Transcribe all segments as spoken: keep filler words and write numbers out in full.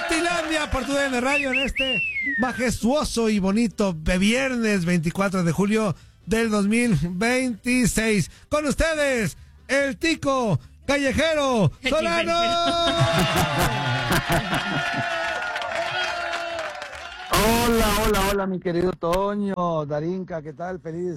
Inutilandia por tu D N Radio en este majestuoso y bonito viernes veinticuatro de julio del dos mil veintiséis. Con ustedes, el Tico Callejero Solano. Hola, hola, hola, mi querido Toño, Darinka, ¿qué tal? Feliz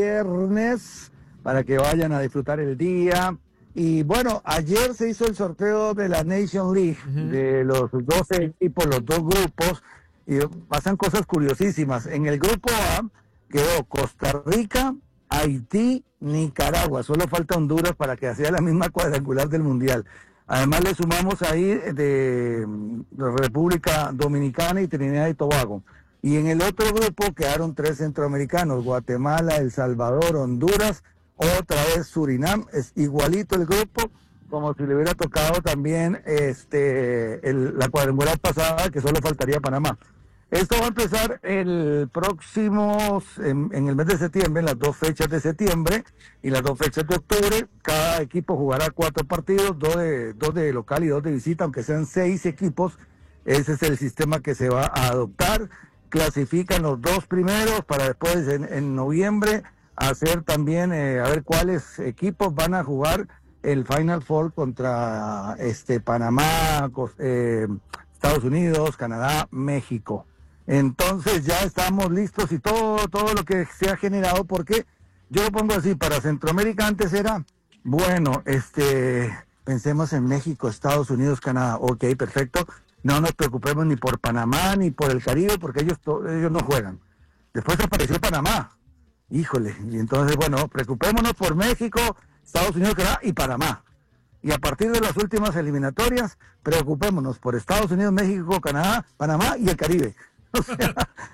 viernes para que vayan a disfrutar el día. Y bueno, ayer se hizo el sorteo de la Nation League, uh-huh. de los doce equipos, los dos grupos, y pasan cosas curiosísimas. En el grupo A quedó Costa Rica, Haití, Nicaragua. Solo falta Honduras para que sea la misma cuadrangular del Mundial. Además le sumamos ahí de República Dominicana y Trinidad y Tobago. Y en el otro grupo quedaron tres centroamericanos, Guatemala, El Salvador, Honduras, otra vez Surinam. Es igualito el grupo, como si le hubiera tocado también este el, la cuadrangular pasada, que solo faltaría Panamá. Esto va a empezar el próximo, en, en el mes de septiembre, en las dos fechas de septiembre y las dos fechas de octubre. Cada equipo jugará cuatro partidos, dos de, dos de local y dos de visita, aunque sean seis equipos. Ese es el sistema que se va a adoptar. Clasifican los dos primeros para después en, en noviembre hacer también, eh, a ver cuáles equipos van a jugar el Final Four contra este Panamá, eh, Estados Unidos, Canadá, México. Entonces ya estamos listos y todo, todo lo que se ha generado, porque yo lo pongo así, para Centroamérica antes era, bueno, este, pensemos en México, Estados Unidos, Canadá, ok, perfecto, no nos preocupemos ni por Panamá ni por el Caribe, porque ellos, ellos no juegan. Después apareció Panamá, híjole, y entonces, bueno, preocupémonos por México, Estados Unidos, Canadá y Panamá. Y a partir de las últimas eliminatorias, preocupémonos por Estados Unidos, México, Canadá, Panamá y el Caribe. O sea,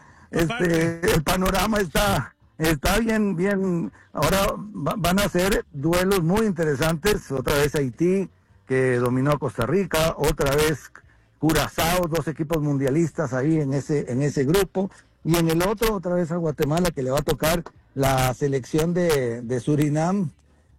este, el panorama está, está bien, bien. Ahora va, van a ser duelos muy interesantes. Otra vez Haití, que dominó a Costa Rica. Otra vez Curazao, dos equipos mundialistas ahí en ese, en ese grupo. Y en el otro, otra vez a Guatemala, que le va a tocar la selección de, de Surinam.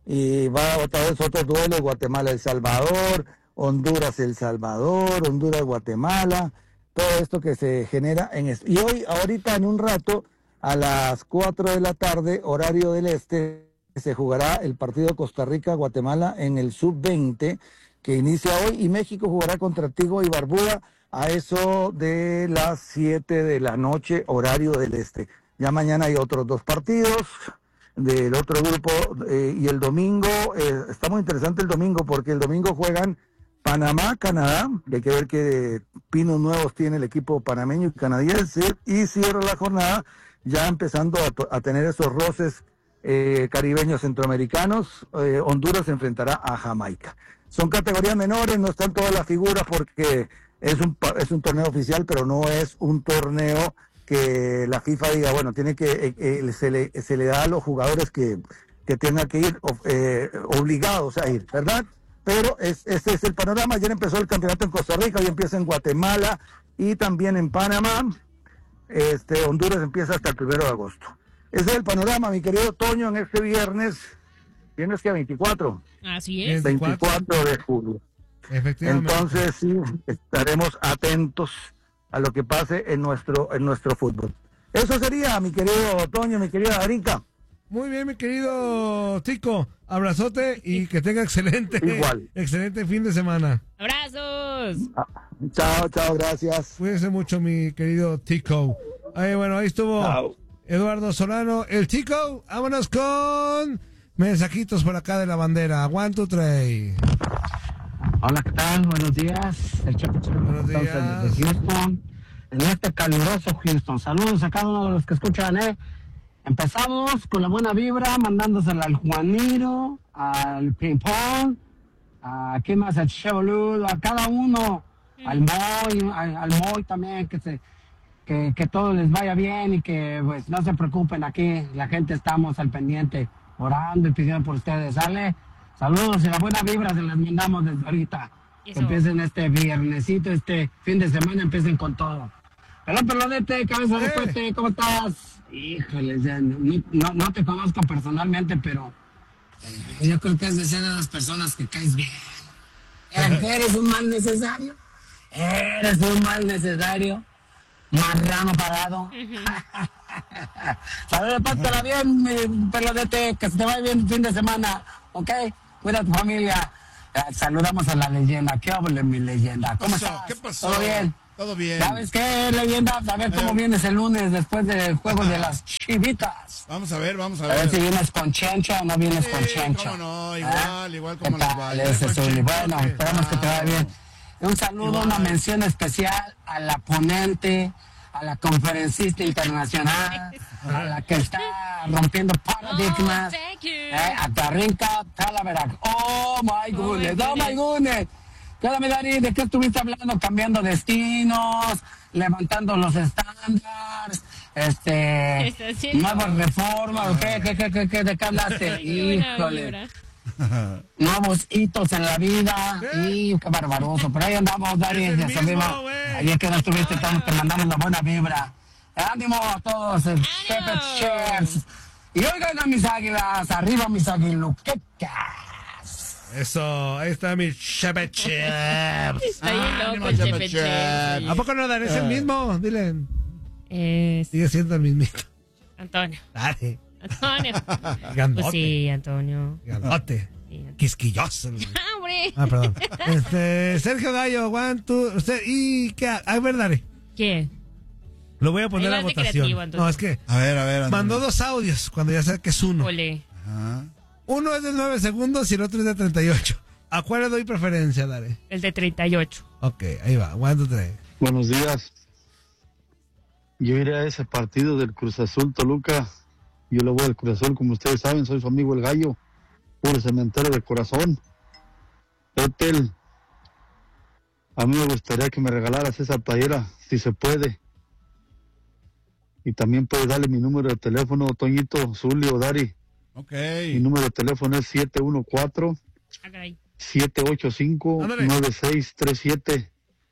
Y va otra vez otro duelo, Guatemala, El Salvador, Honduras, El Salvador, Honduras, Guatemala. Todo esto que se genera en esto. Y hoy, ahorita en un rato, a las cuatro de la tarde, horario del este, se jugará el partido Costa Rica-Guatemala en el sub veinte, que inicia hoy, y México jugará contra Antigua y Barbuda a eso de las siete de la noche, horario del este. Ya mañana hay otros dos partidos del otro grupo, eh, y el domingo, eh, está muy interesante el domingo, porque el domingo juegan Panamá, Canadá, que hay que ver qué pinos nuevos tiene el equipo panameño y canadiense, y cierra la jornada ya empezando a, a tener esos roces eh, caribeños centroamericanos. eh, Honduras se enfrentará a Jamaica. Son categorías menores, no están todas las figuras porque es un, es un torneo oficial, pero no es un torneo que la FIFA diga, bueno, tiene que eh, eh, se, le, se le da a los jugadores que, que tengan que ir eh, obligados a ir, ¿verdad? Pero es, ese es el panorama. Ayer empezó el campeonato en Costa Rica, hoy empieza en Guatemala y también en Panamá. Este, Honduras empieza hasta el primero de agosto. Ese es el panorama, mi querido Toño, en este viernes, viernes que veinticuatro. Así es. veinticuatro de julio. Efectivamente. Entonces sí, estaremos atentos a lo que pase en nuestro, en nuestro fútbol. Eso sería, mi querido Toño, mi querida Darinka. Muy bien, mi querido Tico, abrazote y que tenga excelente, Igual. excelente fin de semana. ¡Abrazos! Ah, chao, chao, gracias. Cuídense mucho, mi querido Tico. Ahí, bueno, ahí estuvo Chao. Eduardo Solano, el Tico. Vámonos con mensajitos por acá de la bandera. One, two, three. Hola, ¿qué tal? Buenos días. El Chapo Chapo Buenos días. Desde Houston, en este caluroso Houston. Saludos a cada uno de los que escuchan, ¿eh? Empezamos con la buena vibra, mandándosela al Juaniro, al Ping Pong, a ¿qué más? Al Chevoludo, a cada uno, al Moy, al, al Moy también, que se, que, que todo les vaya bien y que pues no se preocupen, aquí la gente estamos al pendiente, orando y pidiendo por ustedes, ¿sale? Saludos y la buena vibra se las mandamos desde ahorita. Eso. Que empiecen este viernesito, este fin de semana, empiecen con todo. Pelón Pelonete, cabeza de puente, ¿cómo estás? Híjole, ya no, no, no te conozco personalmente, pero eh, yo creo que es de ser de las personas que caes bien. ¿Eres un mal necesario? Eres un mal necesario, marrano parado. Saludos, pásala bien, mi pelotete, que se te vaya bien el fin de semana, ¿ok? Cuida a tu familia. Eh, saludamos a la leyenda. ¿Qué hable, mi leyenda? ¿Cómo pasó? estás? ¿Qué pasó? ¿Todo bien? Todo bien. ¿Sabes qué, leyenda? A ver cómo vienes el lunes después del juego de las chivitas. Vamos a ver, vamos a A ver. ver si vienes con chencho o no vienes Sí, con chencho. cómo no, ¿Eh? igual, igual como ¿Qué nos tal vaya. ese, Con Zuli? chenchote. Bueno, esperamos que te vaya bien. Un saludo, Igual. una mención especial a la ponente, a la conferencista internacional, a la que está rompiendo paradigmas, Oh, thank you. eh, a Darinka Talavera. Oh my goodness, oh my goodness. ¿Qué onda, mi Dari? ¿De qué estuviste hablando? Cambiando destinos, levantando los estándares, este, Está haciendo- nuevas reformas, ¿qué, qué, qué, qué, qué, ¿de qué hablaste? Qué buena Híjole. vibra. Nuevos hitos en la vida. Y qué barbaroso. Pero ahí andamos, Dari. Es el Ya mismo, sabemos. güey. Ayer que no estuviste, estamos, te mandamos la buena vibra. Ánimo a todos. El Pepe Cheers. Y oigan a mis águilas. Arriba mis aguiluquecas. Eso, ahí está mi Chepe Chips. Está bien Ah, loco no, el Chepe Chepe Chepe. Chepe. ¿A poco no, Dare? Es el mismo. Dile, Es sigue siendo el mismito. Antonio. Dale. Antonio. Grandote. Pues sí, Antonio. Grandote. Sí. Quisquilloso. el güey. Ah, hombre. Ah, perdón. Este, Sergio Gallo, one, two, usted, y qué, a ver, Dare. ¿Qué? Lo voy a poner Ahí a vas de votación. creativo, entonces. No, es que A ver, a ver. Antonio. mandó dos audios cuando ya sé que es uno. Ole. Ajá. Uno es de nueve segundos y el otro es de treinta y ocho. ¿A cuál le doy preferencia, Dare? El de treinta y ocho. Ok, ahí va, one, two, three. Buenos días. Yo iré a ese partido del Cruz Azul Toluca. Yo le voy al Cruz Azul, como ustedes saben, soy su amigo el Gallo, puro cementero de corazón. Etel, a mí me gustaría que me regalaras esa playera, si se puede. Y también puedes darle mi número de teléfono, Toñito, Zuli o Dari. Ok. Mi número de teléfono es siete uno cuatro, Ah, caray. siete ocho cinco, Ándale. nueve seis tres siete.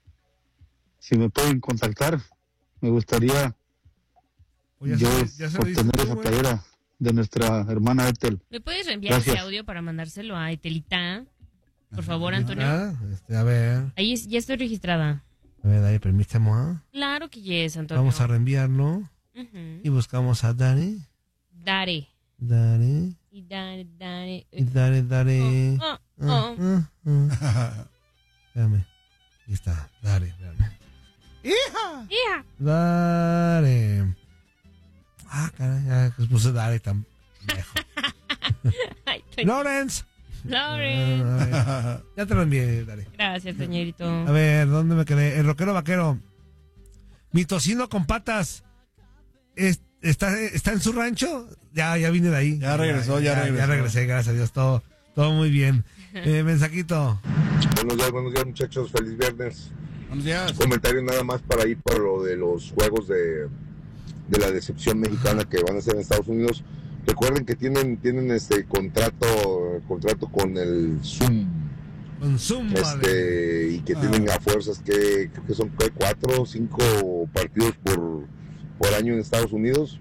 Si me pueden contactar, me gustaría Pues yo ya se, ya se lo dices obtener tú, esa güey. playera de nuestra hermana Ethel. ¿Me puedes reenviar Gracias. ese audio para mandárselo a Etelita? Por favor, Antonio. Ah, este, a ver, Ahí es- ya estoy registrada. a ver, Dare, permítame. ¿ah? Claro que yes, Antonio. Vamos a reenviarlo Ujú. y buscamos a Dare. Dare. Dare. Y Dare, Dare. Y Dare, Dare. Oh, oh, Ah, oh. ah, ah. Espérame. Ahí está, Dare, espérame. ¡Hija! Hija. Dare. Ah, caray, ya que puse Dare tan lejos. Ay, Toño. Lawrence. Lauren. A ver, ya te lo envié, Dare. Gracias, señorito. A ver, ¿dónde me quedé? El rockero vaquero. Mi tocino con patas. es- ¿Está, está en su rancho? Ya, ya vine de ahí. Ya regresó, ya regresó. Ya regresé, gracias a Dios. Todo, todo muy bien. Eh, mensajito. Buenos días, buenos días muchachos, feliz viernes. Buenos días. Comentario nada más para ir por lo de los juegos de, de la decepción mexicana que van a ser en Estados Unidos. Recuerden que tienen tienen este contrato contrato con el Zoom, Con Zoom, vale. este y que Ah. tienen a fuerzas que creo que son ¿qué? cuatro o cinco partidos por, por año en Estados Unidos.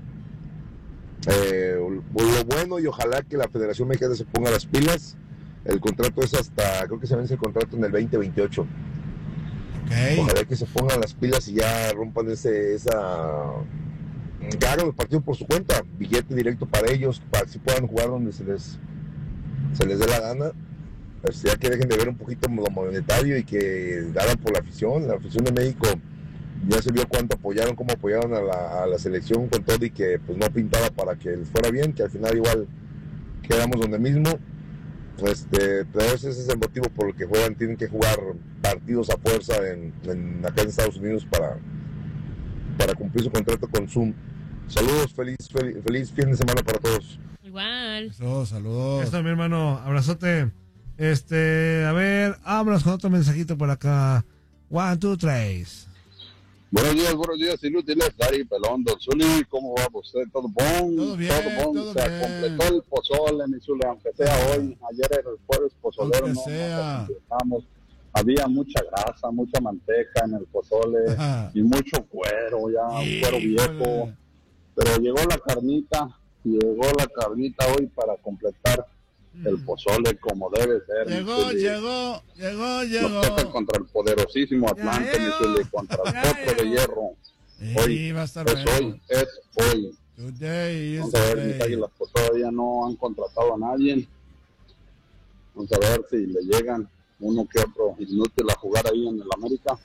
Eh, lo bueno y ojalá que la Federación Mexicana se ponga las pilas. El contrato es hasta, creo que se vence el contrato en el veinte veintiocho. Ok. Ojalá que se pongan las pilas y ya rompan ese, esa, que hagan el partido por su cuenta, billete directo para ellos, para que así puedan jugar donde se les, se les dé la gana. Este, ya que dejen de ver un poquito lo monetario y que hagan por la afición. La afición de México ya se vio cuánto apoyaron, cómo apoyaron a la, a la selección con todo y que pues no pintaba para que les fuera bien, que al final igual quedamos donde mismo. Este, pero ese es el motivo por el que juegan, tienen que jugar partidos a fuerza en, en acá en Estados Unidos para, para cumplir su contrato con Zoom. Saludos, feliz, feliz, feliz fin de semana para todos. Igual. Eso, saludos. Esto, mi hermano, abrazote. Este, a ver, vámonos con otro mensajito por acá. One, two, tres. Buenos días, buenos días, inútiles, Dari Pelón, Don Zuli, ¿cómo va usted? ¿Todo bon? Todo bien, bon, todo se bien. completó el pozole, mi Zuli, aunque sea hoy, ayer era el jueves pozolero, Aunque no, sea. no nos equivocamos. Había mucha grasa, mucha manteca en el pozole Ajá. y mucho cuero, ya, un cuero viejo, Híjole. pero llegó la carnita, llegó la carnita hoy para completar el pozole como debe ser. Llegó, mi Zuli. llegó, llegó, llegó. Nos toca contra el poderosísimo Atlante, Ya mi llegó. Zuli, contra el Ya potro de llegó. hierro. Sí, Hoy va a estar es bueno. hoy, es hoy. Today is Vamos a ver, mis today. águilas pues todavía no han contratado a nadie. Vamos a ver si le llegan uno que otro inútil a jugar ahí en el América.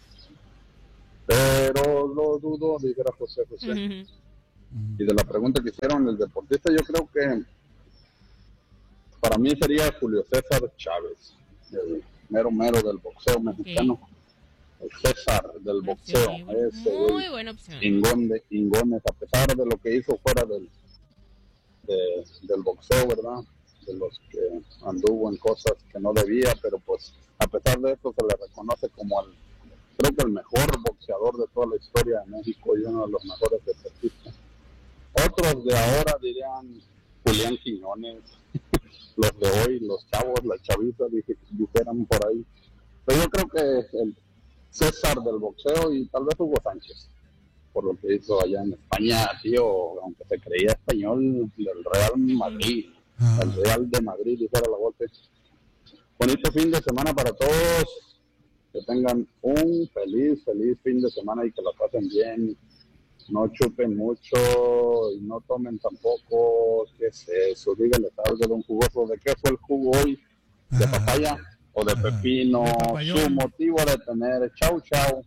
Pero lo dudo, dijera José José. Ujú. Y de la pregunta que hicieron el deportista, yo creo que para mí sería Julio César Chávez, el mero mero del boxeo mexicano. El César del boxeo, Sí, ese muy güey. buena opción. Ingón de Ingones, a pesar de lo que hizo fuera del, de- del boxeo, ¿verdad? De los que anduvo en cosas que no debía, pero pues a pesar de eso se le reconoce como el, creo que el mejor boxeador de toda la historia de México y uno de los mejores deportistas. Otros de ahora dirían Julián Quiñones, los de hoy, los chavos, las chavitas, dije- dijeran por ahí. Pero yo creo que el César del boxeo y tal vez Hugo Sánchez, por lo que hizo allá en España, tío, aunque se creía español, del Real Madrid, Ah. el Real de Madrid, dijera la golpe. Bonito fin de semana para todos, que tengan un feliz, feliz fin de semana y que la pasen bien, no chupen mucho y no tomen tampoco, ¿qué es eso? Díganle algo de un jugoso, ¿de qué fue el jugo hoy? ¿De Ajá. papaya o de Ajá. pepino? De papayón. Su motivo de tener, chau, chau.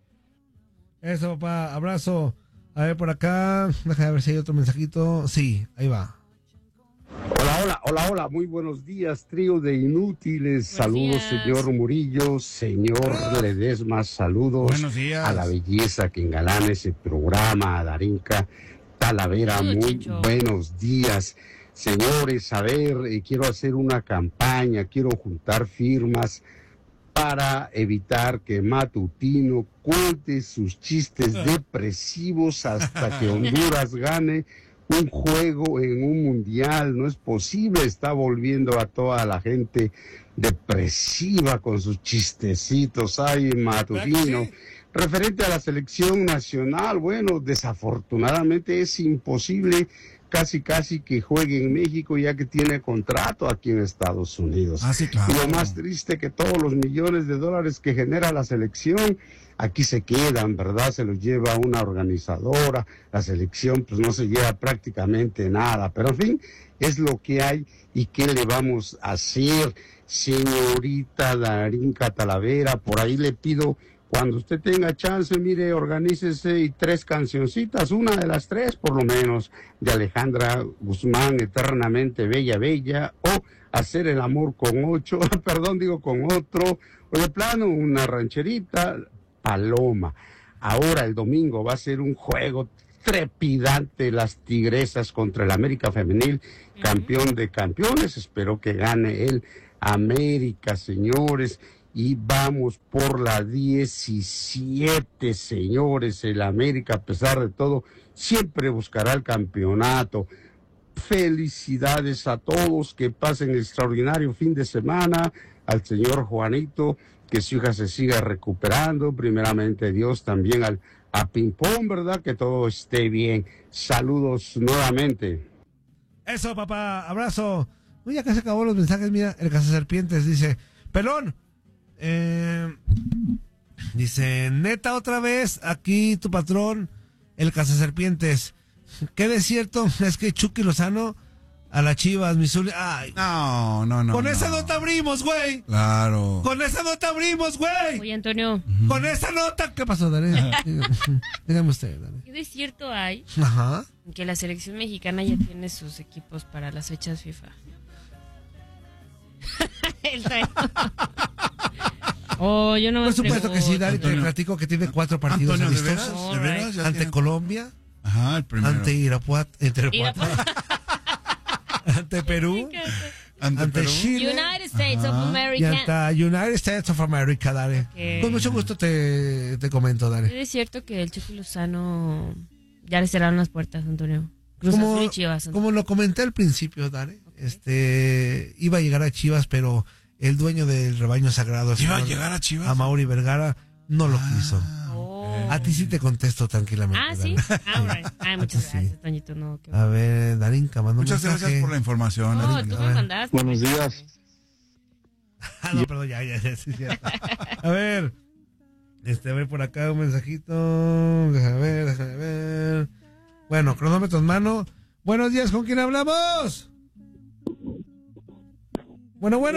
Eso, papá, abrazo. A ver, por acá, déjame ver si hay otro mensajito. Sí, ahí va. Hola, hola, hola, hola, muy buenos días, trío de inútiles. Saludos, días. señor Murillo, señor Ledesma, saludos Buenos días. a la belleza que engalana ese programa, a Darinka Talavera, Saludos, muy Chencho. buenos días. Señores, a ver, eh, quiero hacer una campaña, quiero juntar firmas para evitar que Matutino cuente sus chistes depresivos hasta que Honduras gane un juego en un mundial. No es posible, está volviendo a toda la gente depresiva con sus chistecitos. Ay, Matutino. Sí. Referente a la selección nacional, bueno, desafortunadamente es imposible casi casi que juegue en México ya que tiene contrato aquí en Estados Unidos. Ah, sí, claro. Y lo más triste que todos los millones de dólares que genera la selección aquí se quedan, ¿verdad? Se los lleva una organizadora, la selección pues no se lleva prácticamente nada, pero en fin, es lo que hay y qué le vamos a hacer, señorita Darinka Talavera. Por ahí le pido, cuando usted tenga chance, mire, organícese y tres cancioncitas, una de las tres por lo menos, de Alejandra Guzmán, Eternamente Bella Bella, o Hacer el Amor con Ocho, perdón, digo con otro, o de plano una rancherita, Paloma. Ahora el domingo va a ser un juego trepidante, las Tigresas contra el América Femenil, campeón de campeones. Espero que gane el América, señores. Y vamos por la diecisiete, señores. El América, a pesar de todo, siempre buscará el campeonato. Felicidades a todos, que pasen extraordinario fin de semana. Al señor Juanito, que su hija se siga recuperando. Primeramente Dios, también al a Pimpón, ¿verdad? Que todo esté bien. Saludos nuevamente. Eso, papá, abrazo. Uy, ya casi acabó los mensajes. Mira, el Cazaserpientes dice: Pelón, eh, dice, neta, otra vez aquí tu patrón, el Cazaserpientes. ¿Qué de cierto es que Chucky Lozano a las Chivas, Missouri? Ay, No, no, no. con no. esa nota abrimos, güey. Claro. Con esa nota abrimos, güey. Oye, Antonio, Con esa nota. ¿Qué pasó, Dani? Dígame usted, Dani. ¿qué de cierto hay Ajá. que la selección mexicana ya tiene sus equipos para las fechas FIFA? El trae- Oh, yo no Por supuesto que sí, Dani, te Antonio. platico que tiene cuatro partidos Antonio, ¿de amistosos. veras? ¿De veras? Ya Ante tiene- Colombia, Ajá, el primero. ante Irapuato, entre Irapuato. ante Perú, Ante, ante Perú. Chile United States of Ajá. y America. ante United States of America, Dani. Ok. Con mucho gusto te, te comento, Dani. ¿Es cierto que el Chucky Lozano ya le cerraron las puertas, Antonio? Cruz Como, Azul y Chivas. Antonio. como lo comenté al principio, Dani, este, iba a llegar a Chivas, pero el dueño del rebaño sagrado, el ¿Iba a señor llegar a Chivas? Amaury Vergara, no lo quiso. Ah, Oh. A ti sí te contesto tranquilamente. Ah, ¿sí? Darinka. Ah, right. Ay, muchas Sí. gracias, Toñito. No, qué A ver, Darinka, mandó un Muchas mensaje. gracias por la información. No, Darinka. tú a me ver. mandaste. Buenos días. Ah, no, perdón, ya, ya, ya, sí, cierto. A ver, este, a ver por acá un mensajito. Déjame ver, déjame ver. Bueno, cronómetro en mano. Buenos días, ¿con quién hablamos? Bueno, bueno.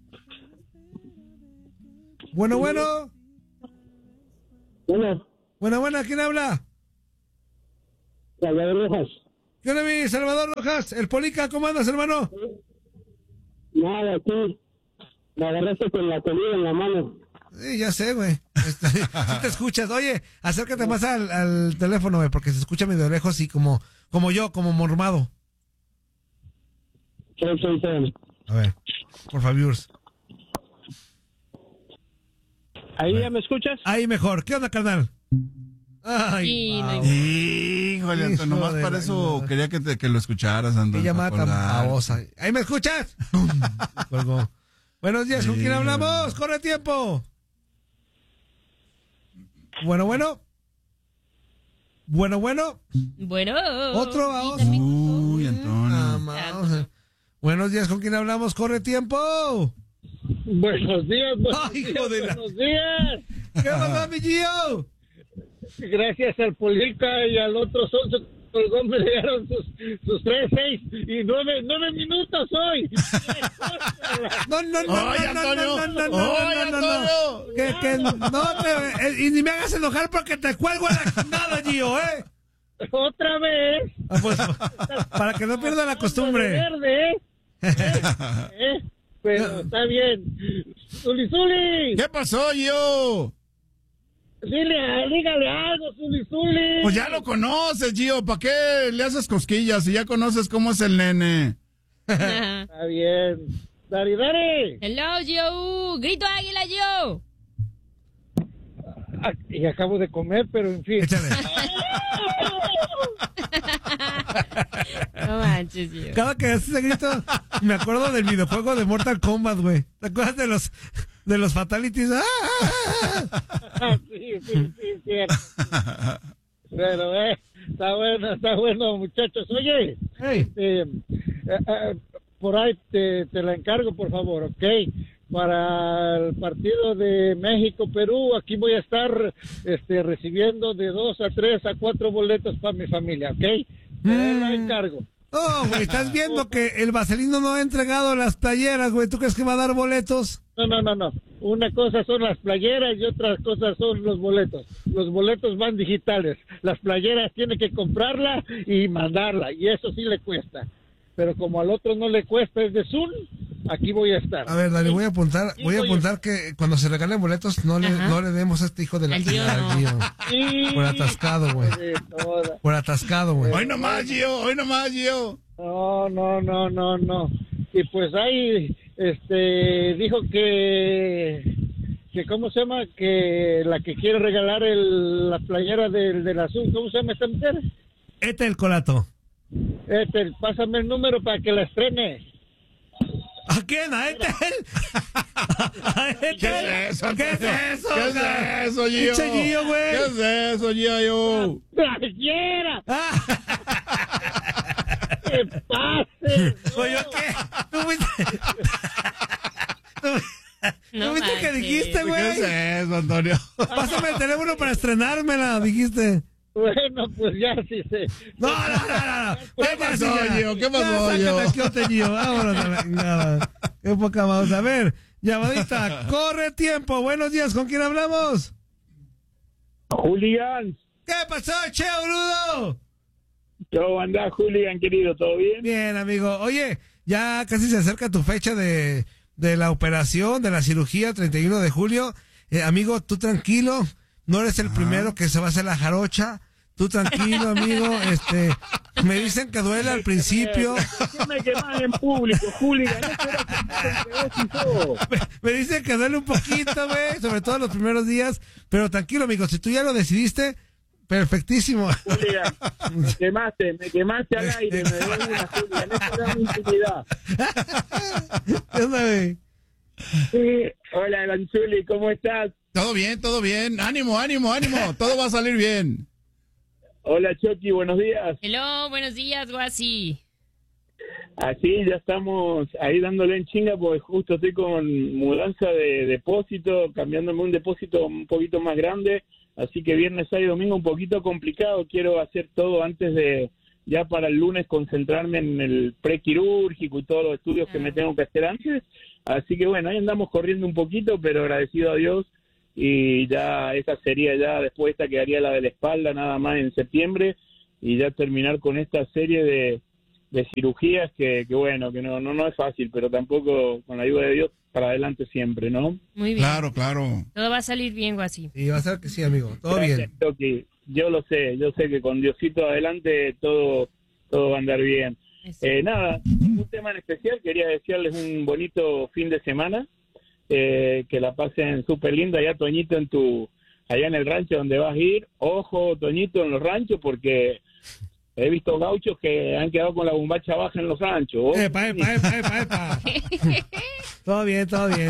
Bueno, bueno. Bueno, Bueno, bueno, ¿quién habla? Salvador Rojas. ¿Qué onda, mi Salvador Rojas? El Polica, ¿cómo andas, hermano? Nada, aquí. Me agarraste con la comida en la mano. Sí, ya sé, güey. Este, sí te escuchas. Oye, acércate más al, al teléfono, güey, porque se escucha medio lejos y como, como yo, como mormado. Soy, soy, soy. A ver, por favor. ¿Ahí ya me escuchas? Ahí mejor. ¿Qué onda, carnal? Ay, Sí, no wow. hay- Híjole, Antonio, Hijo nomás de para la- eso quería que, te, que lo escucharas, Antonio. Qué llamada para tan acordar. babosa. ¿Ahí me escuchas? ¡Pum! Me colgó. Buenos días, ¿con Sí, quién hablamos? güey. ¡Corre tiempo! Bueno, bueno. Bueno, bueno. Bueno. Otro, y vamos. también- Uy, Antonio. Ah, ma- Buenos días, ¿con quién hablamos? ¡Corre tiempo! Buenos días, buenos Ay, días, hijo de la- buenos días. ¿Qué pasa, mi Gio? Gracias al Polica y al otro sonso colgón me llegaron sus, sus tres, seis y nueve, nueve minutos hoy. No, no, no, Oye, no, no, Antonio. no, no, no, Oye, no, no, no, Antonio. Que, que no te, eh, y ni me hagas enojar porque te cuelgo en la nada, Gio, ¿eh? Otra vez. Ah, pues, para que no pierda la costumbre. Verde, ¿eh? ¿Eh? ¿Eh? Pero está bien. Zuli, Zuli. ¿Qué pasó, yo? Dile, dígale algo, Zuli, Zuli. Pues ya lo conoces, Gio. ¿Para qué le haces cosquillas si ya conoces cómo es el nene? Ajá. Está bien. Dari, Dari. Hello, Gio. Grito águila, Gio. Ah, y acabo de comer, pero en fin. Échale. No manches, Gio. Cada que haces ese grito, me acuerdo del videojuego de Mortal Kombat, güey. ¿Te acuerdas de los, de los fatalities? ¡Ah! Ah, sí, sí, sí, cierto. Pero, eh, está bueno, está bueno, muchachos. Oye, Hey. eh, eh, eh, por ahí te, te la encargo, por favor, ¿ok? Para el partido de México-Perú, aquí voy a estar este, recibiendo de dos a tres a cuatro boletos para mi familia, ¿ok? Te la encargo. Oh, güey, estás viendo que el Vaselino no ha entregado las playeras, güey. ¿Tú crees que va a dar boletos? No, no, no, no. Una cosa son las playeras y otra cosa son los boletos. Los boletos van digitales. Las playeras tiene que comprarla y mandarla, y eso sí le cuesta. Pero como al otro no le cuesta, es de Zoom, aquí voy a estar. A ver, dale, voy a apuntar, Sí, voy a voy a- apuntar que cuando se regalen boletos no le, Ajá. no le demos a este hijo de la Al Gio, al no. Gio. Sí. Por atascado, güey. De toda. Por atascado, güey. Hoy nomás, Gio. Hoy nomás, Gio. No, no, no, no, no. Y pues ahí, este, dijo que, que ¿cómo se llama? Que la que quiere regalar el, la playera del, del azul, ¿cómo se llama esta mujer? Este el colato. Este, pásame el número para que la estrene. ¿A quién? ¿A Etel? ¿A Etel? ¿Qué es eso, ¿Qué es Antonio? eso? ¿Qué es cara? eso, Gio? Pinche Gio, güey. ¿Qué es eso, Gio? yo? ¡Cualquiera! Ah, ¡Que pase! Oye, ¿qué? ¿Tú viste? ¿Tú, No ¿tú viste que manches. dijiste, ¿Qué güey? es eso, Antonio? Pásame el teléfono para estrenármela, dijiste. Bueno, pues ya sí se... No, no, no, no. no. ¿Qué pasó, Ya, Gio? ¿Qué pasó, ya, Gio? sácate aquí otro Gio. Vámonos a la chingada. Qué poca vamos a ver. Llamadita, corre tiempo. Buenos días, ¿con quién hablamos? Julián. ¿Qué pasó, che, boludo? ¿Cómo andás, Julián, querido? ¿Todo bien? Bien, amigo. Oye, ya casi se acerca tu fecha de, de la operación, de la cirugía, treinta y uno de julio. Eh, amigo, tú tranquilo. No eres el primero que se va a hacer la jarocha. Tú tranquilo, amigo. Este, me dicen que duele al principio. ¿Qué me quemás en público, Julián? Eso era que vos y yo. Me, me dicen que duele un poquito, güey, sobre todo los primeros días. Pero tranquilo, amigo, si tú ya lo decidiste, perfectísimo. Julián, me quemaste, me quemaste al aire, me doy una, Julián, eso era mi intimidad. ¿Qué onda, güey? Eh, Hola, Lanzuli, ¿cómo estás? Todo bien, todo bien. Ánimo, ánimo, ánimo. Todo va a salir bien. Hola, Chucky, buenos días. Hello, buenos días, Guasi. Así ya estamos ahí dándole en chinga porque justo estoy con mudanza de depósito, cambiándome un depósito un poquito más grande, así que viernes, sábado y domingo un poquito complicado. Quiero hacer todo antes de, ya para el lunes, concentrarme en el prequirúrgico y todos los estudios que me tengo que hacer antes. Así que bueno, ahí andamos corriendo un poquito, pero agradecido a Dios. Y ya esa sería ya, después esta quedaría la de la espalda nada más en septiembre, y ya terminar con esta serie de, de cirugías que, que bueno, que no, no no es fácil, pero tampoco, con la ayuda de Dios, para adelante siempre, ¿no? Muy bien. Claro, claro. Todo va a salir bien, Guasi. Y va a ser que sí, amigo. Todo Gracias, bien. Toki. Yo lo sé, yo sé que con Diosito adelante todo, todo va a andar bien. Eh, nada, un tema en especial, quería desearles un bonito fin de semana, eh, que la pasen súper linda allá, Toñito, en tu, allá en el rancho donde vas a ir. Ojo, Toñito, en los ranchos, porque he visto gauchos que han quedado con la bombacha baja en los ranchos. Ojo. Epa, epa, epa, epa, epa. Todo bien, todo bien.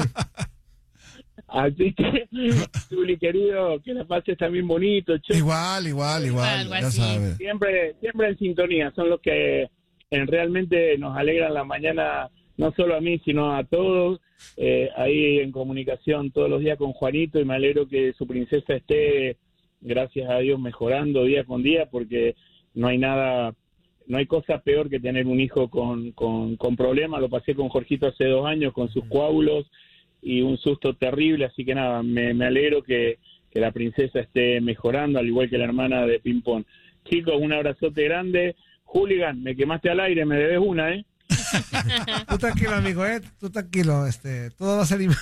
Así que, Zuli, querido, que la pases también bonito. Chucky. Igual, igual, igual, ya sabes. Siempre, siempre en sintonía, son los que eh, realmente nos alegran la mañana, no solo a mí, sino a todos. Eh, ahí en comunicación todos los días con Juanito, y me alegro que su princesa esté, gracias a Dios, mejorando día con día, porque no hay nada, no hay cosa peor que tener un hijo con, con, con problemas. Lo pasé con Jorgito hace dos años con sus coágulos y un susto terrible, así que nada, me, me alegro que, que la princesa esté mejorando, al igual que la hermana de Ping Pong. Chicos, un abrazote grande. Hooligan, me quemaste al aire, me debes una, ¿eh? Tú tranquilo, amigo, ¿eh? Tú tranquilo, este, todo va a salir,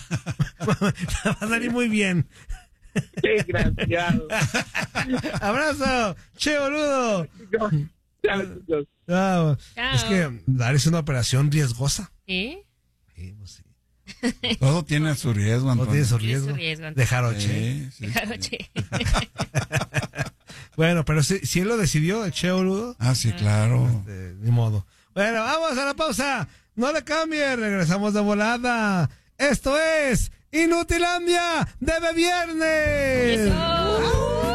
va a salir muy bien. Desgraciado. Abrazo, che, boludo. Chao, chicos. Chao. Chao. Es que dar es una operación riesgosa. ¿Sí? Sí, pues sí. Todo tiene su riesgo, No Antonio. tiene su Tiene su riesgo. riesgo, Antonio. De jaroche. Sí, sí. Jaroche. Bueno, pero si, si él lo decidió, el che, boludo, Ah, sí, claro. este, ni modo. Bueno, vamos a la pausa. No le cambie, regresamos de volada. Esto es Inutilandia de Viernes. Eso.